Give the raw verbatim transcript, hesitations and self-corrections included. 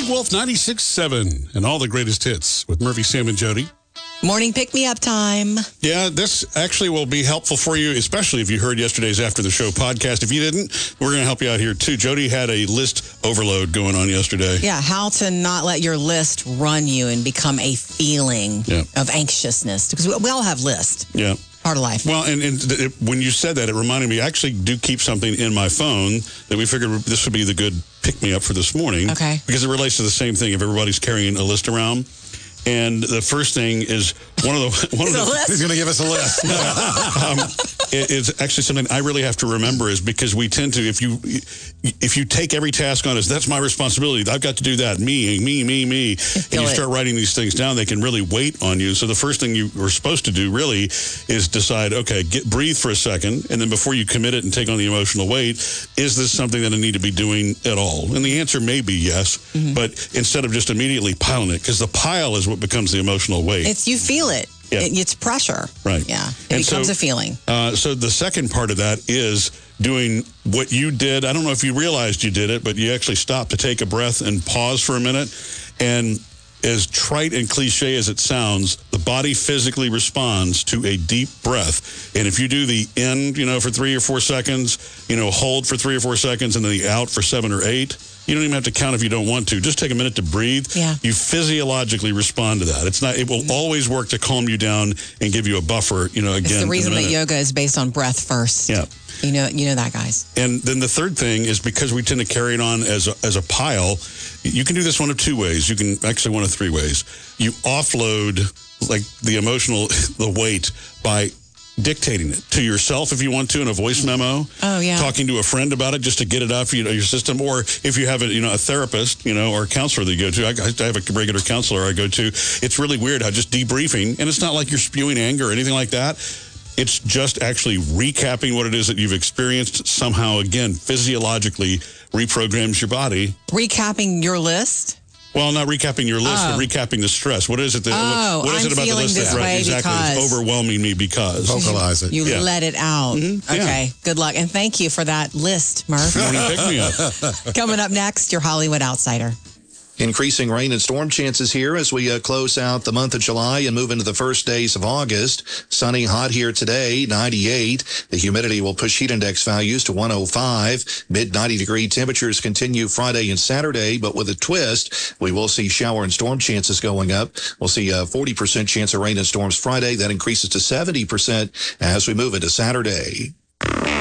Big Wolf ninety-six point seven and all the greatest hits with Murphy, Sam, and Jody. Morning pick-me-up time. Yeah, this actually will be helpful for you, especially if you heard yesterday's After the Show podcast. If you didn't, we're going to help you out here, too. Jody had a list overload going on yesterday. Yeah, how to not let your list run you and become a feeling yeah. of anxiousness. Because we, we all have lists. Yeah. Part of life. Well, and, and it, when you said that, it reminded me, I actually do keep something in my phone that we figured this would be the good pick-me-up for this morning. Okay. Because it relates to the same thing if everybody's carrying a list around. And the first thing is one of the one of the list? He's going to give us a list. um, it, it's actually something I really have to remember is because we tend to if you if you take every task on as that's my responsibility, I've got to do that, me me me me, and you it. start writing these things down, they can really weight on you. So the first thing you are supposed to do really is decide, okay, get breathe for a second, and then before you commit it and take on the emotional weight, is this something that I need to be doing at all? And the answer may be yes, mm-hmm. but instead of just immediately piling it, because the pile is what becomes the emotional weight. It's you feel it. Yeah. it it's pressure. Right. Yeah. It and becomes so, a feeling. Uh, so the second part of that is doing what you did. I don't know if you realized you did it, but you actually stopped to take a breath and pause for a minute. And as trite and cliche as it sounds, the body physically responds to a deep breath. And if you do the in, you know, for three or four seconds, you know, hold for three or four seconds, and then the out for seven or eight, you don't even have to count if you don't want to. Just take a minute to breathe. Yeah. You physiologically respond to that. It's not. It will mm-hmm. always work to calm you down and give you a buffer. You know, again. It's the reason that yoga is based on breath first. Yeah. You know, you know that, guys. And then the third thing is because we tend to carry it on as a, as a pile. You can do this one of two ways. You can actually one of three ways. You offload like the emotional the weight by dictating it to yourself if you want to in a voice memo. Oh, yeah. Talking to a friend about it just to get it off you know, your system. Or if you have a, you know, a therapist, you know, or a counselor that you go to. I, I have a regular counselor I go to. It's really weird how just debriefing, and it's not like you're spewing anger or anything like that. It's just actually recapping what it is that you've experienced. Somehow, again, physiologically reprograms your body. Recapping your list? Well, not recapping your list, oh. but recapping the stress. What is it? That, oh, what, what is I'm it about the list this that way exactly because it's overwhelming me because vocalize it? You yeah. let it out. Mm-hmm. Okay. Yeah. Good luck, and thank you for that list, Murph. Morning pick me up. Coming up next, your Hollywood Outsider. Increasing rain and storm chances here as we uh, close out the month of July and move into the first days of August. Sunny, hot here today, ninety-eight. The humidity will push heat index values to one oh five. Mid ninety degree temperatures continue Friday and Saturday, but with a twist, we will see shower and storm chances going up. We'll see a forty percent chance of rain and storms Friday. That increases to seventy percent as we move into Saturday.